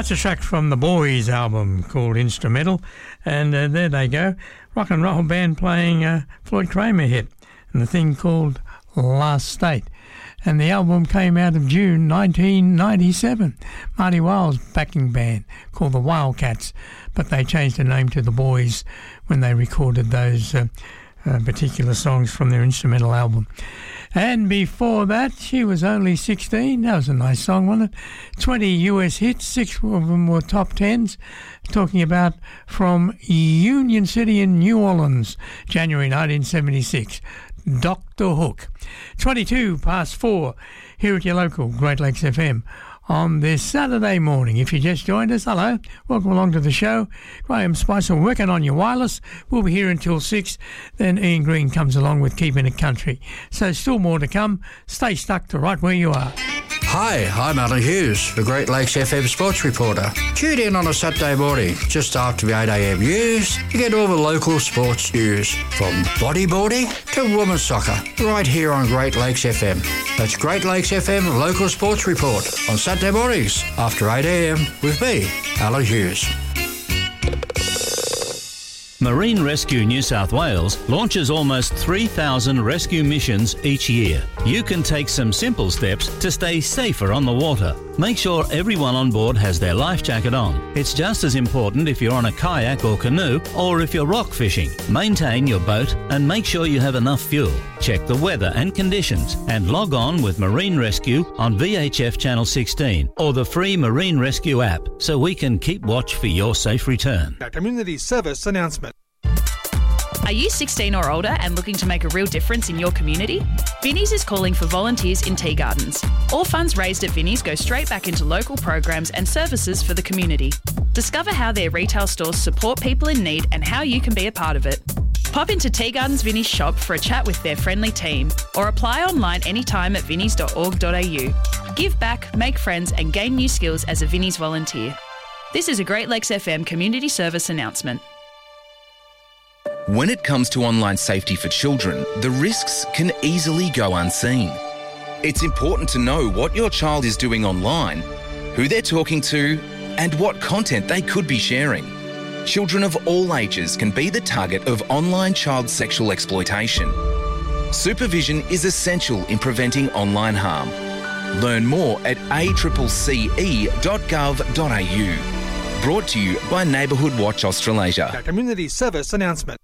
That's a track from the Boys album called Instrumental, and there they go. Rock and roll band playing Floyd Kramer hit, and the thing called Last State. And the album came out of June 1997. Marty Wiles' backing band called the Wildcats, but they changed the name to the Boys when they recorded those particular songs from their instrumental album. And before that, She Was Only 16. That was a nice song, wasn't it? 20 US hits, 6 of them were top 10s. Talking about from Union City in New Orleans, January 1976. Dr. Hook. 22 past 4 here at your local Great Lakes FM on this Saturday morning. If you just joined us, hello, welcome along to the show. Graham Spicer working on your wireless. We'll be here until 6. Then Ian Green comes along with Keeping It Country. So still more to come. Stay stuck to right where you are. Hi, I'm Alan Hughes, the Great Lakes FM sports reporter. Tune in on a Saturday morning, just after the 8am news, to get all the local sports news, from bodyboarding to women's soccer, right here on Great Lakes FM. That's Great Lakes FM Local Sports Report on Saturday mornings after 8am with me, Alan Hughes. Marine Rescue New South Wales launches almost 3,000 rescue missions each year. You can take some simple steps to stay safer on the water. Make sure everyone on board has their life jacket on. It's just as important if you're on a kayak or canoe or if you're rock fishing. Maintain your boat and make sure you have enough fuel. Check the weather and conditions and log on with Marine Rescue on VHF Channel 16 or the free Marine Rescue app so we can keep watch for your safe return. A community service announcement. Are you 16 or older and looking to make a real difference in your community? Vinnie's is calling for volunteers in tea gardens. All funds raised at Vinnie's go straight back into local programs and services for the community. Discover how their retail stores support people in need and how you can be a part of it. Pop into Tea Gardens Vinnie's shop for a chat with their friendly team or apply online anytime at vinnies.org.au. Give back, make friends and gain new skills as a Vinnie's volunteer. This is a Great Lakes FM community service announcement. When it comes to online safety for children, the risks can easily go unseen. It's important to know what your child is doing online, who they're talking to, and what content they could be sharing. Children of all ages can be the target of online child sexual exploitation. Supervision is essential in preventing online harm. Learn more at accce.gov.au. Brought to you by Neighbourhood Watch Australasia. A community service announcement.